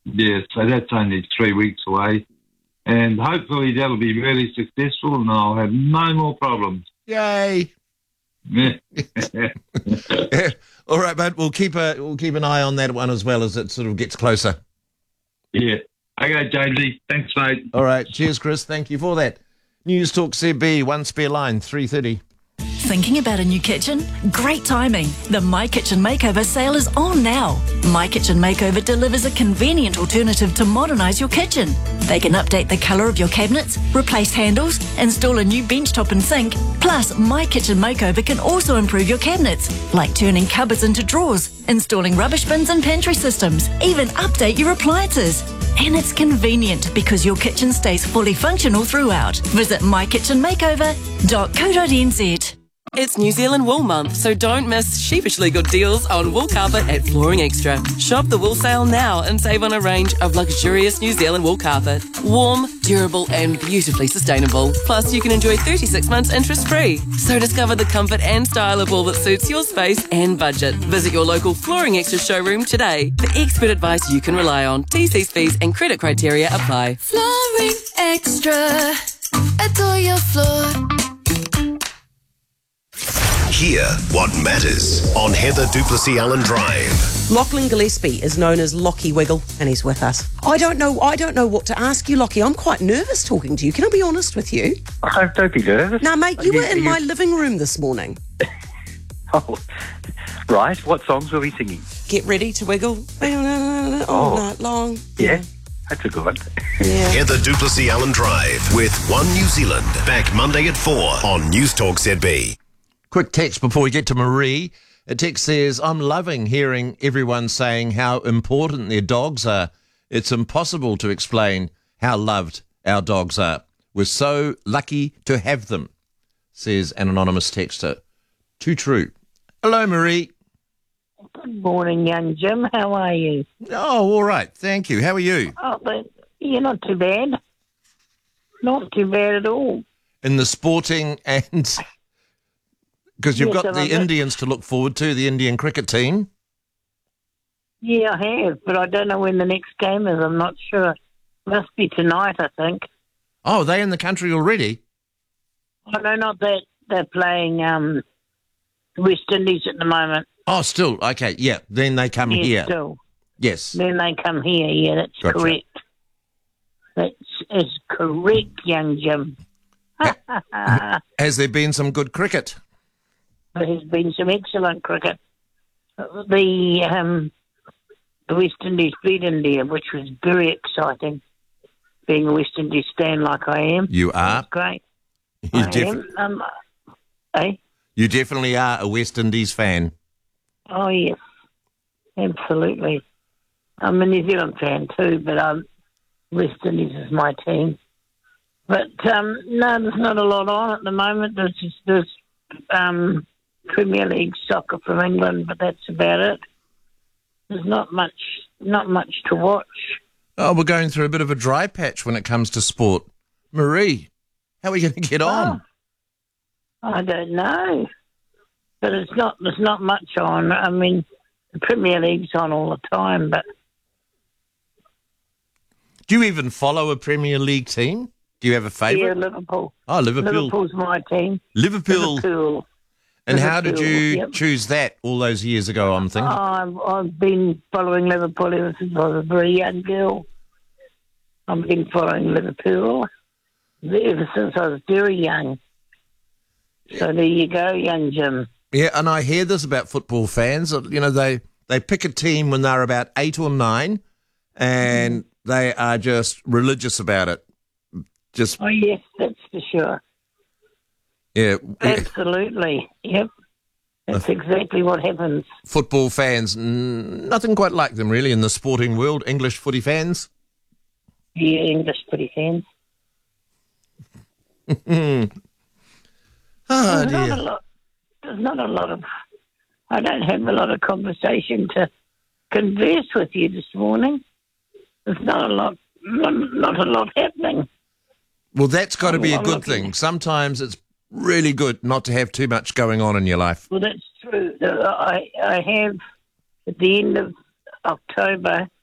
Yeah, so that's only 3 weeks away. And hopefully that'll be really successful and I'll have no more problems. Yay! Yeah. Yeah. All right, bud. We'll keep an eye on that one as well as it sort of gets closer. Yeah. Okay, Jamesy. Thanks, mate. All right. Cheers, Chris. Thank you for that. News Talk CB, one spare line, 3:30. Thinking about a new kitchen? Great timing. The My Kitchen Makeover sale is on now. My Kitchen Makeover delivers a convenient alternative to modernise your kitchen. They can update the colour of your cabinets, replace handles, install a new benchtop and sink. Plus, My Kitchen Makeover can also improve your cabinets, like turning cupboards into drawers, installing rubbish bins and pantry systems, even update your appliances. And it's convenient because your kitchen stays fully functional throughout. Visit mykitchenmakeover.co.nz. It's New Zealand Wool Month, so don't miss sheepishly good deals on wool carpet at Flooring Extra. Shop the wool sale now and save on a range of luxurious New Zealand wool carpet. Warm, durable and beautifully sustainable. Plus, you can enjoy 36 months interest-free. So discover the comfort and style of wool that suits your space and budget. Visit your local Flooring Extra showroom today for expert advice you can rely on. TC's fees and credit criteria apply. Flooring Extra. Adore your floor. Hear what matters on Heather Duplessis Allen Drive. Lachlan Gillespie is known as Lockie Wiggle, and he's with us. I don't know what to ask you, Lockie. I'm quite nervous talking to you. Can I be honest with you? Oh, don't be nervous. No, mate, you were in my living room this morning. Oh, right. What songs were we singing? Get ready to wiggle all night long. Yeah, that's a good one. Yeah. Heather Duplessis Allen Drive with One New Zealand. Back Monday at 4 on News Talk ZB. Quick text before we get to Marie. A text says, I'm loving hearing everyone saying how important their dogs are. It's impossible to explain how loved our dogs are. We're so lucky to have them, says an anonymous texter. Too true. Hello, Marie. Good morning, young Jim. How are you? Oh, all right. Thank you. How are you? Oh, but you're not too bad. Not too bad at all. In the sporting and... Because you've got the Indians to look forward to, the Indian cricket team. Yeah, I have, but I don't know when the next game is. I'm not sure. Must be tonight, I think. Oh, are they in the country already? Oh, no, not that. They're playing West Indies at the moment. Oh, still. Okay, yeah. Then they come here. Still. Yes. Then they come here, yeah, that's Gotcha. correct. That's correct, young Jim. Has there been some good cricket? There has been some excellent cricket. The West Indies beat India, which was very exciting. Being a West Indies fan like I am. You are? That's great. You You definitely are a West Indies fan. Oh, yes. Absolutely. I'm a New Zealand fan too, but West Indies is my team. But, no, there's not a lot on at the moment. There's Premier League soccer from England, but that's about it. There's not much to watch. Oh, we're going through a bit of a dry patch when it comes to sport. Marie, how are we going to get on? I don't know, but there's not much on. I mean, the Premier League's on all the time, but do you even follow a Premier League team? Do you have a favourite? Yeah, Liverpool. Oh, Liverpool. Liverpool's my team. Liverpool. And how did you choose that all those years ago, I'm thinking? I've been following Liverpool ever since I was a very young girl. I've been following Liverpool ever since I was very young. So there you go, young Jim. Yeah, and I hear this about football fans. You know, they pick a team when they're about 8 or 9, and they are just religious about it. Oh, yes, that's for sure. Yeah. Absolutely. Yep. That's exactly what happens. Football fans, nothing quite like them, really, in the sporting world. English footy fans? Yeah, English footy fans. Oh, dear. There's not a lot of... I don't have a lot of conversation to converse with you this morning. There's not a lot happening. Well, that's got to be a good thing. Sometimes it's really good not to have too much going on in your life. Well, that's true. I have, at the end of October,